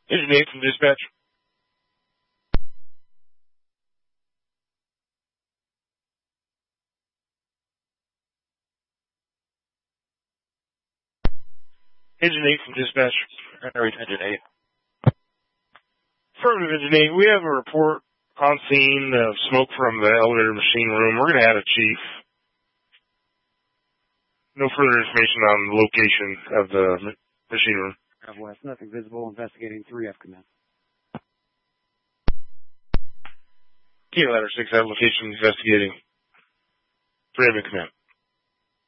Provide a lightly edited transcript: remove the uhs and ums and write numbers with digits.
Engine 8 from dispatch. Engine 8 from dispatch. Engine 8. Affirmative, Engine 8. We have a report on scene of smoke from the elevator machine room. We're going to add a chief. No further information on the location of the machine room. West, nothing visible. Investigating 3F command. Kilo Ladder 6 at location investigating. 3F command.